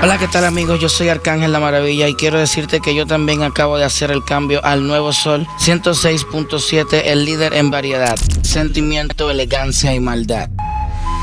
Hola, ¿qué tal amigos? Yo soy Arcángel La Maravilla y quiero decirte que yo también acabo de hacer el cambio al nuevo Sol 106.7, el líder en variedad, sentimiento, elegancia y maldad.